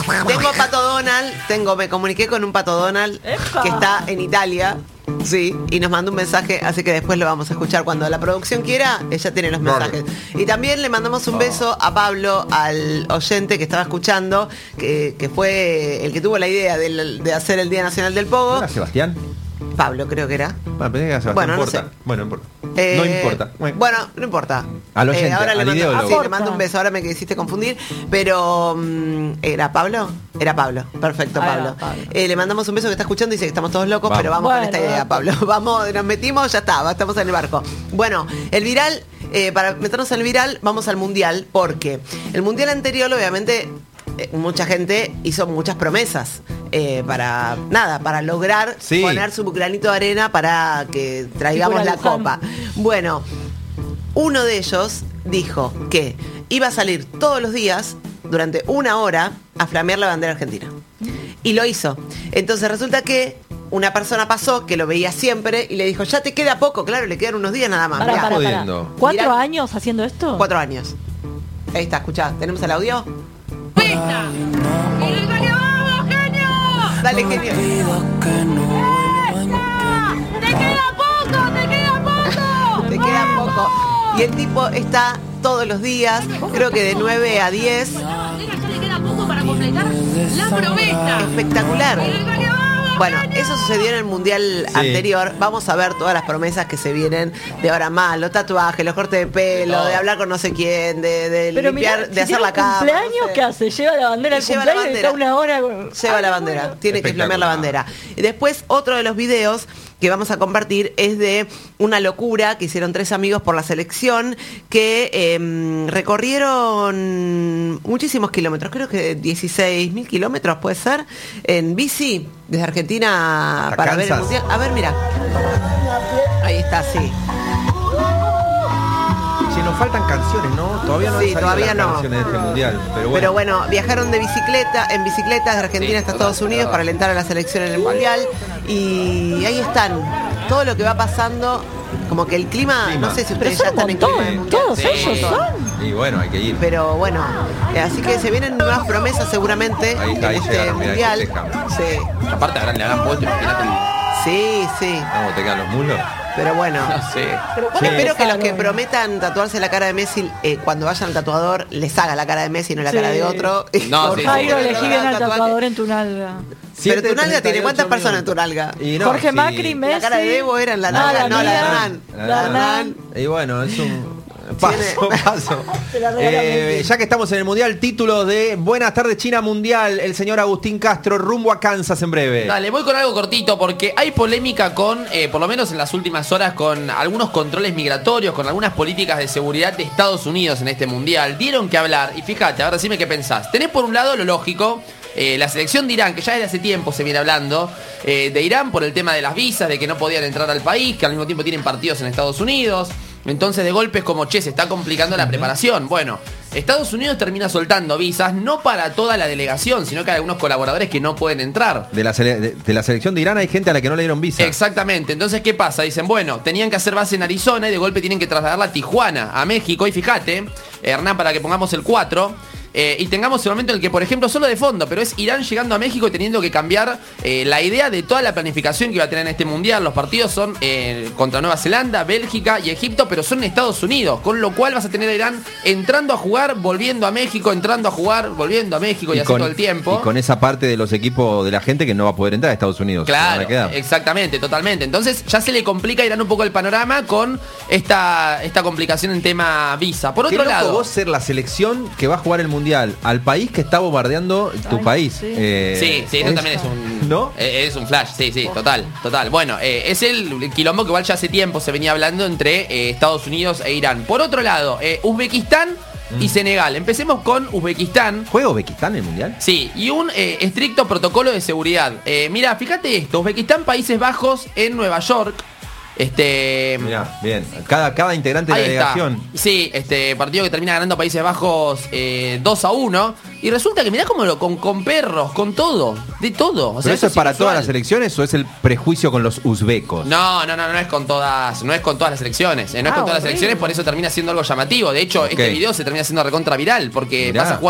Tengo Pato Donald, me comuniqué con un Pato Donald que está en Italia. Sí, y nos mandó un mensaje, así que después lo vamos a escuchar cuando la producción quiera, ella tiene los mensajes. Y también le mandamos un beso a Pablo, al oyente que estaba escuchando, que fue el que tuvo la idea de hacer el Día Nacional del Pogo. ¿Era Sebastián? Pablo, creo que era. Pensé que era Sebastián. Bueno, no Porta. sé. Bueno, no importa. No importa. Bueno, no importa. Al oyente, ahora al le mando, ideólogo. sí, le mando un beso, ahora me hiciste confundir. Pero, ¿era Pablo? Era Pablo. Perfecto, Pablo. Le mandamos un beso que está escuchando y dice que estamos todos locos, pero vamos con esta idea, Pablo. Vamos, nos metimos, ya está, estamos en el barco. Bueno, el viral, para meternos en el viral, vamos al mundial, porque el mundial anterior, obviamente, mucha gente hizo muchas promesas para lograr poner su granito de arena para que traigamos la copa. Bueno, uno de ellos dijo que iba a salir todos los días durante 1 hora a flamear la bandera argentina. Y lo hizo. Entonces resulta que una persona pasó que lo veía siempre y le dijo, ya te queda poco. Claro, le quedan unos días nada más. Para. ¿4 años haciendo esto? 4 años. Ahí está, escuchá. ¿Tenemos el audio? ¡Pista! ¡Y grita que vamos, genio! Dale, genio. ¡Te queda poco! ¡Te queda poco! Te queda poco. Y el tipo está todos los días, creo que de 9 a 10. ¿Ya le queda poco para completar la promesa? Espectacular. ¡Y grita que vamos! Bueno, eso sucedió en el mundial anterior. Vamos a ver todas las promesas que se vienen de ahora más, los tatuajes, los cortes de pelo, de hablar con no sé quién, de Pero limpiar, mirá, de si hacer tiene la un cama. cumpleaños, No sé. ¿qué hace? Lleva la bandera al Lleva la cumpleaños y bandera. está 1 hora. Lleva la bandera, tiene que flamear la bandera. Y después otro de los videos que vamos a compartir es de una locura que hicieron 3 amigos por la selección que recorrieron muchísimos kilómetros, creo que 16.000 kilómetros puede ser, en bici desde Argentina hasta para Kansas. ver el mundial. A ver, mira. Ahí está, sí. Si nos faltan canciones, ¿no? Todavía no han salido todavía las no. canciones de este mundial. Pero bueno, viajaron en bicicleta de Argentina hasta Estados Unidos para alentar a la selección en el mundial. Y ahí están. Todo lo que va pasando, como que el clima, no sé si ustedes ya están en clima de mundial. Todos ellos son. Y bueno, hay que ir. Pero bueno, así que se vienen nuevas promesas seguramente Ahí está, ahí en este llegaron, mirá, mundial. ahí festejan. Sí, Aparte ahora le habrán puesto, imagínate. sí, sí. ¿Cómo te quedan los mulos? Pero bueno. No sé. Espero que los que prometan tatuarse la cara de Messi, cuando vayan al tatuador, les haga la cara de Messi, no la cara de otro. No, Por sí, Jairo, sí. elegí bien al tatuador en tu nalga. Pero tu nalga tiene ¿cuántas personas en tu nalga? Y no, Jorge sí. Macri, Messi. La cara de Evo era en la nalga, no, la de Hernán. La La de Hernán. Y bueno, es un Tiene- paso. Se la regala Messi. Ya que estamos en el mundial, título de Buenas tardes China Mundial, el señor Agustín Castro, rumbo a Kansas en breve. Dale, voy con algo cortito porque hay polémica con, por lo menos en las últimas horas, con algunos controles migratorios, con algunas políticas de seguridad de Estados Unidos en este mundial. Dieron que hablar y fíjate, ahora decime qué pensás. Tenés por un lado lo lógico, la selección de Irán, que ya desde hace tiempo se viene hablando de Irán por el tema de las visas, de que no podían entrar al país, que al mismo tiempo tienen partidos en Estados Unidos. Entonces de golpe es como, che, se está complicando la preparación. Bueno, Estados Unidos termina soltando visas, no para toda la delegación, sino que hay algunos colaboradores que no pueden entrar. De la selección de Irán hay gente a la que no le dieron visa. Exactamente, entonces ¿qué pasa? Dicen, bueno, tenían que hacer base en Arizona y de golpe tienen que trasladarla a Tijuana, a México. Y fíjate, Hernán, para que pongamos el 4... y tengamos el momento en el que, por ejemplo, solo de fondo, pero es Irán llegando a México y teniendo que cambiar la idea de toda la planificación que iba a tener en este mundial. Los partidos son contra Nueva Zelanda, Bélgica y Egipto, pero son en Estados Unidos, con lo cual vas a tener a Irán entrando a jugar, volviendo a México, entrando a jugar, volviendo a México y así todo el tiempo. Y con esa parte de los equipos de la gente que no va a poder entrar a Estados Unidos. Claro, Van a quedar. exactamente, totalmente. Entonces ya se le complica a Irán un poco el panorama con esta complicación en tema visa. Por Qué otro loco lado, vos ser la selección que va a jugar el mundial al país que está bombardeando tu país. sí. sí, eso también es un... ¿No? Es un flash, sí, total. Bueno, es el quilombo que igual ya hace tiempo se venía hablando entre Estados Unidos e Irán. Por otro lado, Uzbekistán y Senegal. Empecemos con Uzbekistán. ¿Juega Uzbekistán en el mundial? Sí, y un estricto protocolo de seguridad. Mira, fíjate esto, Uzbekistán, Países Bajos en Nueva York. Mirá, bien. Cada integrante de la Ahí está. delegación. Sí, partido que termina ganando Países Bajos 2-1. Y resulta que mirá como con perros, con todo, de todo. O sea, ¿Pero eso es para inusual. todas las selecciones o es el prejuicio con los uzbecos? No es con todas, no es con todas las selecciones. No es con todas las selecciones, por eso termina siendo algo llamativo. De hecho, este video se termina siendo recontra viral, porque Mirá. pasa a jugar